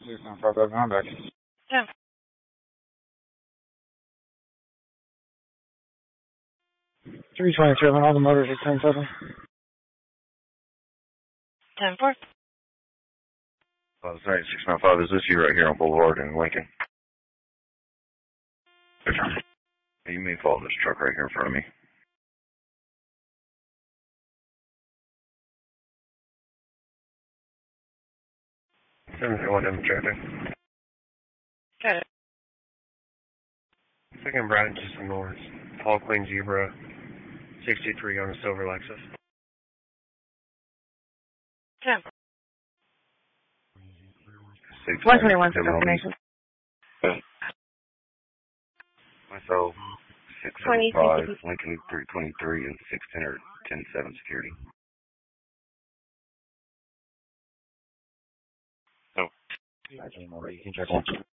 695, I'm back. 10. 327, all the motors are 10-7. 10-4. Sorry, 695, is this you right here on Boulevard in Lincoln? You may follow this truck right here in front of me. 701 traffic. Got it. Second Brad, just north. All clean Zebra, 63 on a silver Lexus. 10. 121 for confirmation. Myself, 675, Lincoln 323, and 610 or 10-7 security. Oh. You can check one.